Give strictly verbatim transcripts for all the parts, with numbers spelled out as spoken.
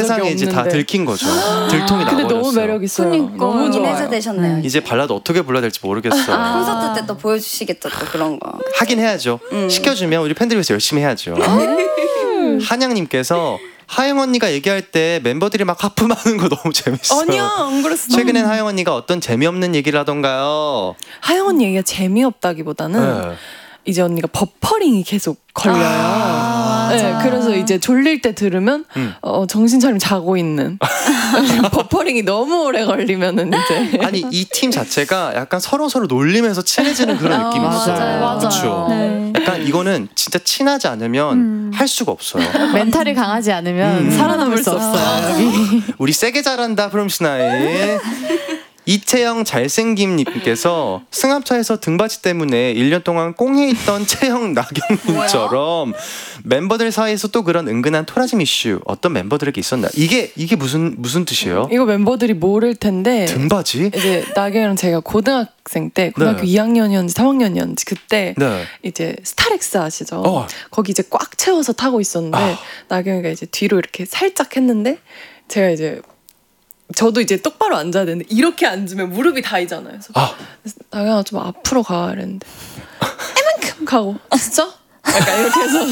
세상에 이제 다 들킨 거죠. 들통이 나버렸어요. 근데 너무 매력 있어요. 그러니까 너무 좋아요. 인해서 되셨네요. 이제 발라드 어떻게 불러야 될지 모르겠어요. 아, 콘서트 때 또 보여주시겠죠, 또 그런 거. 하긴 해야죠. 음. 시켜주면 우리 팬들 위해서 열심히 해야죠. 한양님께서 하영 언니가 얘기할 때 멤버들이 막 하품하는 거 너무 재밌어요. 아니야, 안 그랬어. 최근엔 하영 언니가 어떤 재미없는 얘기를 하던가요? 하영 언니 얘기가 재미없다기보다는 네. 이제 언니가 버퍼링이 계속 걸려요. 아, 네, 그래서 이제 졸릴 때 들으면 음. 어, 정신 차리면 자고 있는. 버퍼링이 너무 오래 걸리면은 이제 아니 이 팀 자체가 약간 서로 서로 놀리면서 친해지는 그런 느낌이 어, 있어요. 맞아요, 맞아요. 그렇죠. 네. 약간 이거는 진짜 친하지 않으면 음. 할 수가 없어요. 멘탈이 강하지 않으면 음. 살아남을 수 없어요. 여기. 우리 세게 잘한다 프롬스나이. 이채영 잘생김님께서 승합차에서 등받이 때문에 일 년 동안 꽁해 있던 채영 나경님처럼 멤버들 사이에서 또 그런 은근한 토라짐 이슈 어떤 멤버들에게 있었나요? 이게 이게 무슨 무슨 뜻이에요? 이거 멤버들이 모를 텐데 등받이? 이제 나경이랑 제가 고등학생 때 고등학교 네. 이 학년이었는지 삼 학년이었는지 그때 네. 이제 스타렉스 아시죠? 어. 거기 이제 꽉 채워서 타고 있었는데 아. 나경이가 이제 뒤로 이렇게 살짝 했는데 제가 이제 저도 이제 똑바로 앉아야 되는데 이렇게 앉으면 무릎이 닿이잖아요. 그래서 아. 나경아 좀 앞으로 가 이랬는데 이만큼 가고 진짜? 약간 이렇게 해서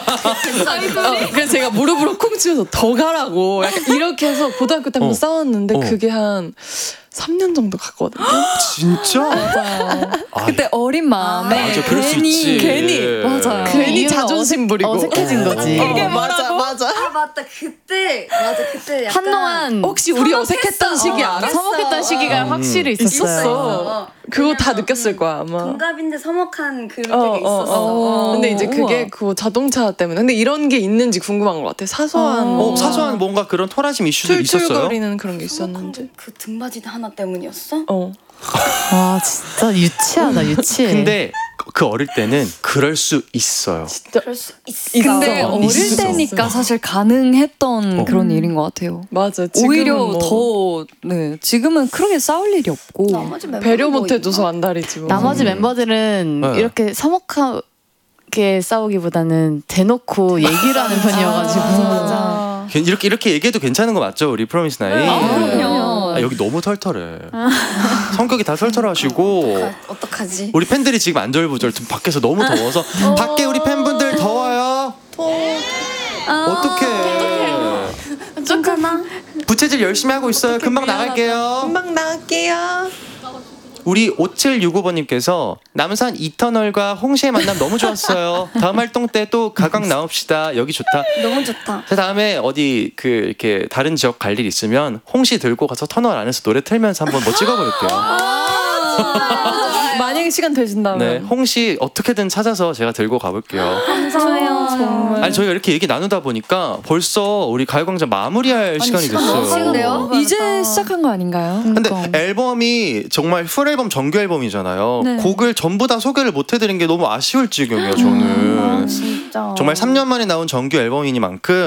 제가 어, 그래서 제가 무릎으로 쿵 치면서 더 가라고 약간 이렇게 해서 고등학교 때 한번 어. 싸웠는데 어. 그게 한 삼 년 정도 갔거든요. 진짜? 맞아요. 그때 어린 마음에 아, 맞아, 그럴 수 괜히 있지. 괜히 맞아요. 괜히 자존심 부리고 어색해진 거지. 어, 이게 맞아 맞아. 아 맞다 그때 맞아 그때 약간 한동안 혹시 우리 어색했던 시기 어, 알아? 서먹했던 시기가 음. 확실히 있었어요. 있었어. 그거 다 느꼈을 거야 아마. 동갑인데 서먹한 그런 어, 게 있었어. 어, 어. 근데 이제 그게 그 자동차 때문에. 근데 이런 게 있는지 궁금한 것 같아. 사소한. 어, 사소한 뭔가 그런 토라짐 이슈들이 있었어요. 툴툴거리는 그런 게 있었는지. 그 등받이 하나 때문이었어? 어. 와 진짜 유치하다 유치해. 근데 그 어릴 때는 그럴 수 있어요. 진짜 그럴 수 있어. 근데 있어. 어릴 있어. 때니까 사실 가능했던 어. 그런 일인 것 같아요. 맞아. 오히려 뭐. 더 네, 지금은 크게 싸울 일이 없고 배려 못해줘서 안달이지 뭐. 나머지 음. 멤버들은 네. 이렇게 서먹하게 싸우기보다는 대놓고 얘기를 하는 편이어가지고 맞아. 이렇게 이렇게 얘기해도 괜찮은 거 맞죠, 우리 프로미스 나이? 아, 그럼요. 아, 여기 너무 털털해. 성격이 다 털털하시고. 어떡하지? 우리 팬들이 지금 안절부절 밖에서 너무 더워서 어. 밖에 우리 팬분들 더워요. 더워. 아, 어떡해. 괜찮아? 부채질 열심히 하고 있어요. 금방 나갈게요. 금방 나갈게요. 우리 오칠육오 번님께서 남산 이터널과 홍시의 만남 너무 좋았어요. 다음 활동 때 또 가강 나옵시다. 여기 좋다. 너무 좋다. 자, 다음에 어디 그 이렇게 다른 지역 갈 일 있으면 홍시 들고 가서 터널 안에서 노래 틀면서 한번 뭐 찍어볼게요. 만약에 시간 되신다면. 네, 홍시 어떻게든 찾아서 제가 들고 가볼게요. 감사해요. 정말. 아니 저희가 이렇게 얘기 나누다 보니까 벌써 우리 가요광장 마무리할 아니, 시간이 됐어요. 시간인데요? 이제 시작한 거 아닌가요? 근데 그러니까. 앨범이 정말 풀 앨범 정규 앨범이잖아요. 네. 곡을 전부 다 소개를 못 해드린 게 너무 아쉬울 지경이에요. 저는 아, 진짜. 정말 삼 년 만에 나온 정규 앨범이니만큼